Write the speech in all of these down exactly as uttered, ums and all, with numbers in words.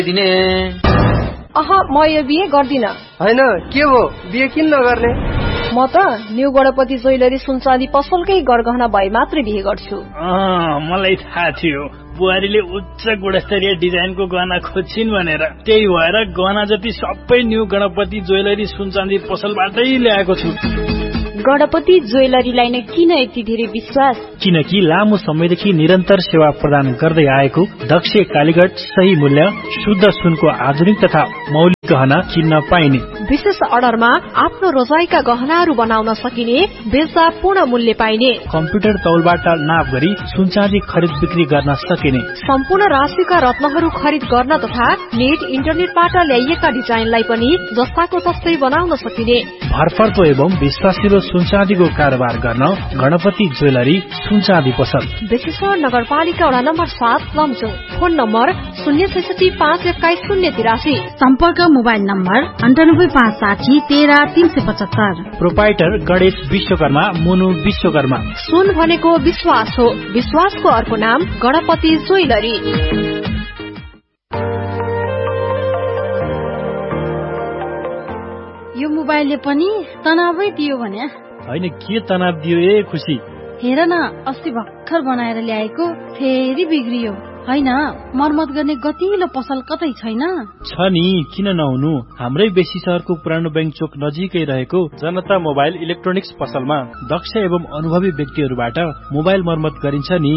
दिने अह म यो बिहे गर्दिन। हैन के हो बिहे किन नगर्ने? म त न्यू गणपति ज्वेलरी सुनचाँदी पसलकै गरगहना भए मात्रै बिहे गर्छु। अँ मलाई थाहा थियो बुहारीले उच्च गुणस्तरीय डिजाइनको गहना खोज्छिन् भनेर, त्यही भएर गहना जति सबै न्यू गणपति ज्वेलरी सुनचाँदी पसलबाटै ल्याएको छु। गणपति ज्वेलरीलाई नै किन यति धेरै विश्वास? किनकि लामो समयदेखि निरन्तर सेवा प्रदान गर्दै आएको दक्ष कालीगढ सही मूल्य शुद्ध सुनको आधुनिक तथा मौलिक गहना किन्न पाइने, विशेष अर्डरमा आफ्नो रोजाइका गहनाहरू बनाउन सकिने, बेच्दा पूर्ण मूल्य पाइने, कम्प्युटर तौलबाट नाप गरी सुनचाँदी खरिद बिक्री गर्न सकिने, सम्पूर्ण राशिका रत्नहरू खरिद गर्न तथा नेट इन्टरनेटबाट ल्याइएका डिजाइनलाई पनि जस्ताको तस्तै बनाउन सकिने, भरपर्दो एवं विश्वासिलो सुनचाँदीको कारोबार गर्न गणपति ज्वेलरी सुनचाँदी पसल, बेसीसर नगरपालिका वडा नम्बर सात लमजुङ। फोन नम्बर शून्य छैसठी पाँच एक्काइस शून्य तिरासी। सम्पर्क मोबाइल नम्बर अन्ठानब्बे पाँच साठी तेह्र तीन सय पचहत्तर। प्रोपाइटर गणेश विश्वकर्मा मुनु विश्वकर्मा। सुन भनेको विश्वास हो, विश्वासको अर्को नाम गणपति ज्वेलरी। यो मोबाइलले पनि तनावै दियो भने? होइन के तनाव दियो ए खुसी? हेर न अस्ति भर्खर बनाएर ल्याएको फेरि बिग्रियो। होइन मर्मत गर्ने गतिलो पसल कतै छैन? छ नि, किन नहुनु। हाम्रै बेसी शहरको पुरानो बैंक चोक नजिकै रहेको जनता मोबाइल इलेक्ट्रोनिक्स पसलमा दक्ष एवं अनुभवी व्यक्तिहरूबाट मोबाइल मर्मत गरिन्छ नि।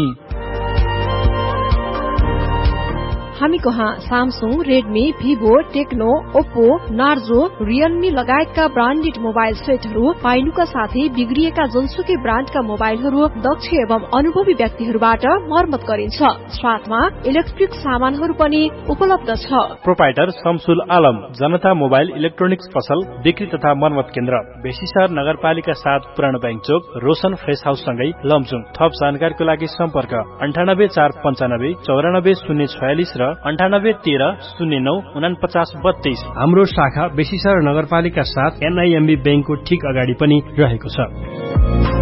हामी कहाँ Samsung, Redmi, Vivo, Tecno, Oppo, Narzo, Realme लगायतका ब्रान्डेड मोबाइल सेटहरू पाइनुका साथै बिग्रिएका जुनसुकै ब्रान्डका मोबाइलहरू दक्ष एवं अनुभवी व्यक्तिहरूबाट मर्मत गरिन्छ। साथमा इलेक्ट्रिक सामानहरू पनि उपलब्ध छ। प्रोपाइटर शमसुल आलम, जनता मोबाइल इलेक्ट्रोनिक्स पसल बिक्री तथा मर्मत केन्द्र, बेसीसर नगरपालिका सात पुरानो बैंक चोक, रोशन फ्रेस हाउस सँगै लमजुङ। थप जानकारीको लागि सम्पर्क अन्ठानब्बे चार पञ्चानब्बे चौरानब्बे शून्य छयालिस र अन्ठानब्बे तेह्र शून्य नौ उनापचास बत्तीस। हाम्रो शाखा बेसीसर नगरपालिका साथ एनआईएमबी बैंकको ठिक अगाडि पनि रहेको छ।